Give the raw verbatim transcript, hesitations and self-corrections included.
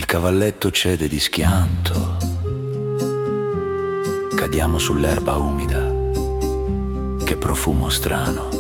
cavalletto cede di schianto. Cadiamo sull'erba umida, che profumo strano.